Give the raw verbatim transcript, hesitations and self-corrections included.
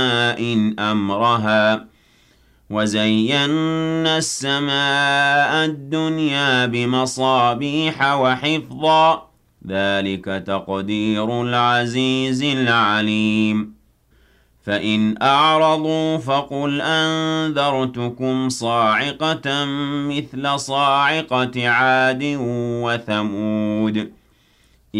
إن أمرها وزينا السماء الدنيا بمصابيح وحفظا ذلك تقدير العزيز العليم فإن أعرضوا فقل أنذرتكم صاعقة مثل صاعقة عاد وثمود